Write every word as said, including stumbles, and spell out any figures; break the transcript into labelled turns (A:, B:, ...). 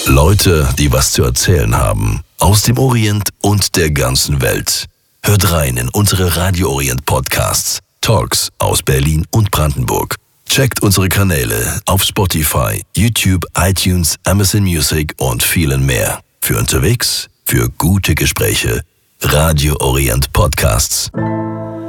A: Leute, die was zu erzählen haben. Aus dem Orient und der ganzen Welt. Hört rein in unsere Radio Orient Podcasts. Talks aus Berlin und Brandenburg. Checkt unsere Kanäle auf Spotify, YouTube, iTunes, Amazon Music und vielen mehr. Für unterwegs, für gute Gespräche. Radio Orient Podcasts.